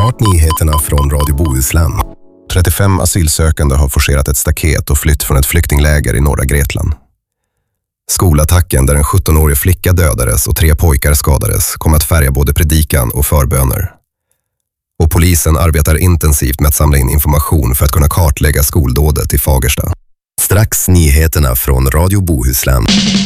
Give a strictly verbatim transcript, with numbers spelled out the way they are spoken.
Snart nyheterna från Radio Bohuslän. trettiofem asylsökande har forcerat ett staket och flytt från ett flyktingläger i norra Grekland. Skolattacken där en sjuttonårig flicka dödades och tre pojkar skadades kom att färga både predikan och förböner. Och polisen arbetar intensivt med att samla in information för att kunna kartlägga skoldådet i Fagersta. Strax nyheterna från Radio Bohuslän.